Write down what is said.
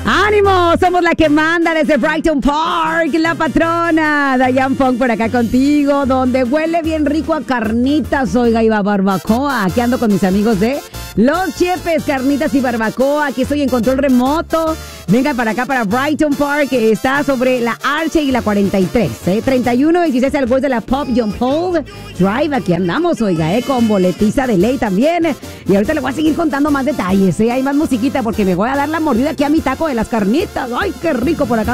¡Ánimo! Somos la que manda desde Brighton Park, la patrona. Diane Fong por acá contigo, donde huele bien rico a carnitas, oiga, y a barbacoa. Aquí ando con mis amigos de Los Chepes, carnitas y barbacoa. Aquí estoy en control remoto. Venga para acá, para Brighton Park, que está sobre la Arche y la 43, 3126 al West de la Pop John Paul Drive. Aquí andamos, oiga, con boletiza de ley también. Y ahorita le voy a seguir contando más detalles, hay más musiquita porque me voy a dar la mordida aquí a mi taco de las carnitas. ¡Ay, qué rico por acá!